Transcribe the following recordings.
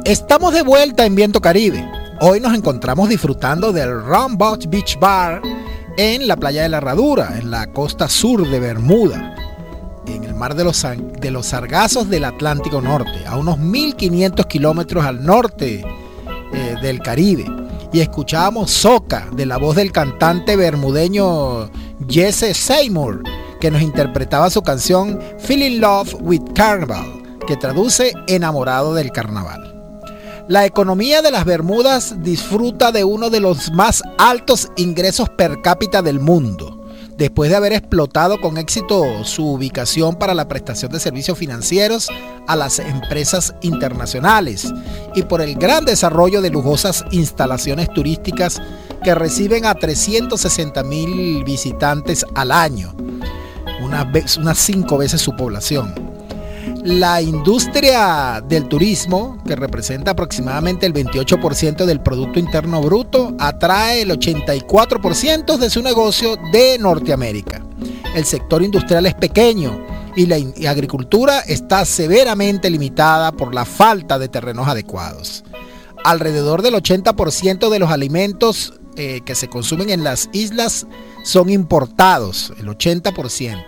Estamos de vuelta en Viento Caribe. Hoy nos encontramos disfrutando del Rumboat Beach Bar en la playa de la Herradura, en la costa sur de Bermuda, en el mar de los Sargazos del Atlántico Norte, a unos 1500 kilómetros al norte del Caribe. Y escuchábamos Soca, de la voz del cantante bermudeño Jesse Seymour, que nos interpretaba su canción Feel in Love with Carnival, que traduce Enamorado del Carnaval. La economía de las Bermudas disfruta de uno de los más altos ingresos per cápita del mundo, después de haber explotado con éxito su ubicación para la prestación de servicios financieros a las empresas internacionales y por el gran desarrollo de lujosas instalaciones turísticas que reciben a 360,000 visitantes al año, unas 5 veces su población. La industria del turismo, que representa aproximadamente el 28% del Producto Interno Bruto, atrae el 84% de su negocio de Norteamérica. El sector industrial es pequeño y la agricultura está severamente limitada por la falta de terrenos adecuados. Alrededor del 80% de los alimentos que se consumen en las islas son importados, el 80%.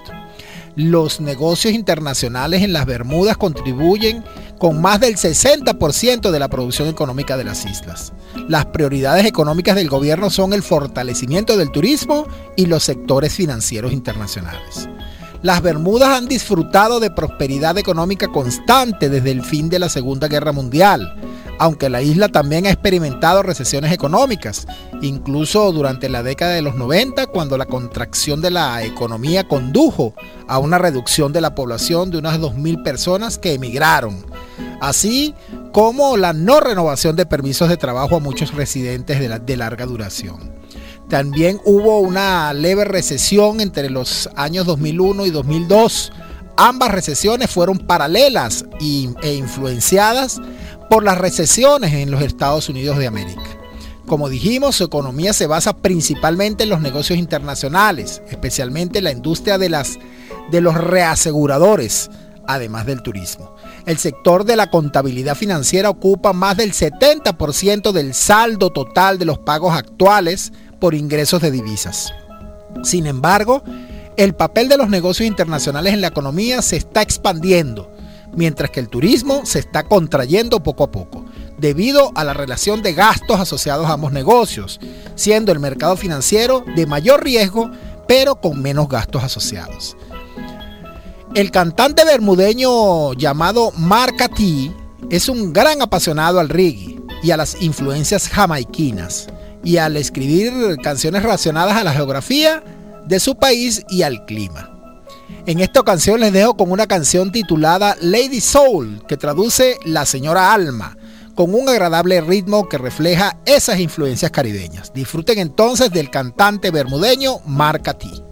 Los negocios internacionales en las Bermudas contribuyen con más del 60% de la producción económica de las islas. Las prioridades económicas del gobierno son el fortalecimiento del turismo y los sectores financieros internacionales. Las Bermudas han disfrutado de prosperidad económica constante desde el fin de la Segunda Guerra Mundial, aunque la isla también ha experimentado recesiones económicas, incluso durante la década de los 90, cuando la contracción de la economía condujo a una reducción de la población de unas 2,000 personas que emigraron, así como la no renovación de permisos de trabajo a muchos residentes de larga duración. También hubo una leve recesión entre los años 2001 y 2002. Ambas recesiones fueron paralelas e influenciadas por las recesiones en los Estados Unidos de América. Como dijimos, su economía se basa principalmente en los negocios internacionales, especialmente la industria de los reaseguradores, además del turismo. El sector de la contabilidad financiera ocupa más del 70% del saldo total de los pagos actuales por ingresos de divisas. Sin embargo, el papel de los negocios internacionales en la economía se está expandiendo, mientras que el turismo se está contrayendo poco a poco, debido a la relación de gastos asociados a ambos negocios, siendo el mercado financiero de mayor riesgo, pero con menos gastos asociados. El cantante bermudeño llamado Marca T es un gran apasionado al reggae y a las influencias jamaiquinas, y al escribir canciones relacionadas a la geografía de su país y al clima. En esta ocasión les dejo con una canción titulada Lady Soul, que traduce La Señora Alma, con un agradable ritmo que refleja esas influencias caribeñas. Disfruten entonces del cantante bermudeño Marca T.